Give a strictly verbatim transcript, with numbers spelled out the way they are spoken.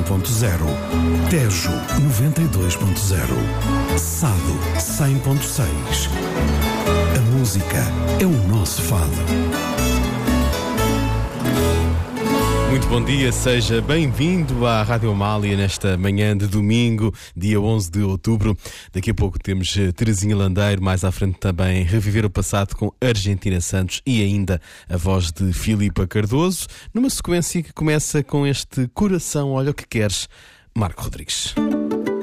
ponto zero, Tejo noventa e dois ponto zero, Sado cem ponto seis. A música é o nosso fado. Muito bom dia, seja bem-vindo à Rádio Amália nesta manhã de domingo, dia onze de outubro. Daqui a pouco temos Terezinha Landeiro, mais à frente também Reviver o Passado com Argentina Santos e ainda a voz de Filipa Cardoso, numa sequência que começa com este Coração, olha o que queres, Marco Rodrigues.